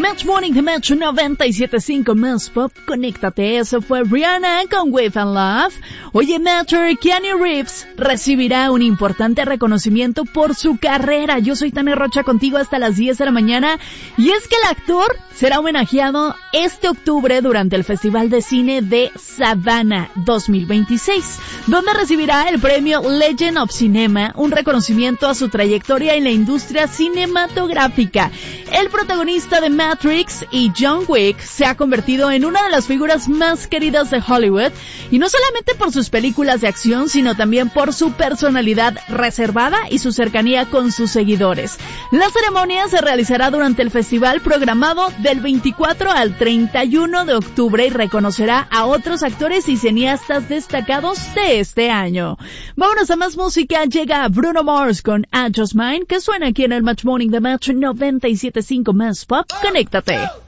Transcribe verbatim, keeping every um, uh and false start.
Match Morning de Match noventa y siete punto cinco más pop. Conéctate, eso fue Rihanna con Wave and Love. Oye, Matter, Keanu Reeves recibirá un importante reconocimiento por su carrera. Yo soy Tania Rocha contigo hasta las diez de la mañana. Y es que el actor será homenajeado este octubre durante el Festival de Cine de Savannah dos mil veintiséis, donde recibirá el premio Legend of Cinema, un reconocimiento a su trayectoria en la industria cinematográfica. El protagonista de Matrix y John Wick se ha convertido en una de las figuras más queridas de Hollywood, y no solamente por sus películas de acción, sino también por su personalidad reservada y su cercanía con sus seguidores. La ceremonia se realizará durante el festival programado del veinticuatro al treinta y uno de octubre y reconocerá a otros actores y cineastas destacados de este año. Vámonos a más música. Llega Bruno Mars con I Just Mine, que suena aquí en el Match Morning de Match noventa y siete punto cinco más pop. Conéctate.